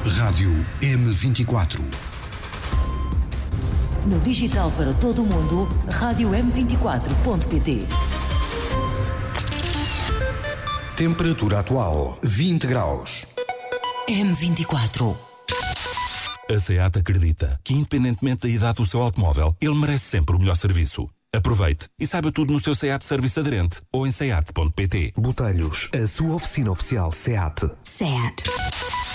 Rádio M24. No digital para todo o mundo, rádio m24.pt. Temperatura atual, 20 graus. M24. A SEAT acredita que, independentemente da idade do seu automóvel, ele merece sempre o melhor serviço. Aproveite e saiba tudo no seu SEAT Serviço Aderente ou em seat.pt. Botelhos, a sua oficina oficial SEAT. SEAT.